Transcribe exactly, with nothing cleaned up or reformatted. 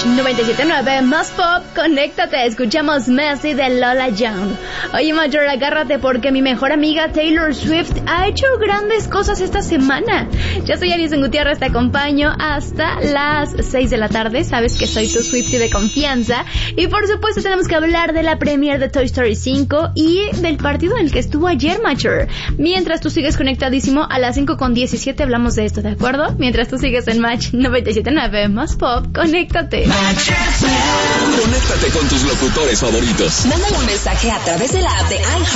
noventa y siete punto nueve más pop, conéctate, escuchamos Messi de Lola Young. Oye, Mayor, agárrate porque mi mejor amiga Taylor Swift ha hecho grandes cosas esta semana. Yo soy Alison Gutiérrez, te acompaño hasta las seis de la tarde, sabes que soy tu Swiftie de confianza. Y por supuesto tenemos que hablar de la premiere de Toy Story cinco y del partido en el que estuvo ayer, Mature. Mientras tú sigues conectadísimo, a las cinco con diecisiete hablamos de esto, ¿de acuerdo? Mientras tú sigues en Match noventa y siete punto nueve más pop, conéctate. Conéctate con tus locutores favoritos. Mándale un mensaje a través de la app de iHeart